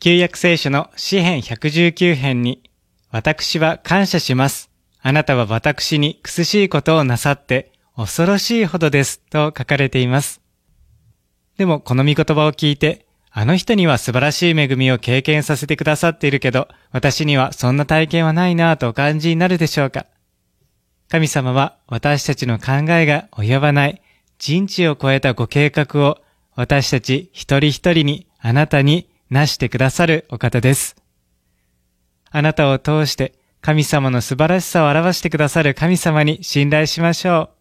旧約聖書の詩編119編に、私は感謝します。あなたは私に苦しいことをなさって恐ろしいほどですと書かれています。でもこの御言葉を聞いて、あの人には素晴らしい恵みを経験させてくださっているけど、私にはそんな体験はないなぁとお感じになるでしょうか。神様は私たちの考えが及ばない人知を超えたご計画を私たち一人一人にあなたになしてくださるお方です。あなたを通して神様の素晴らしさを表してくださる神様に信頼しましょう。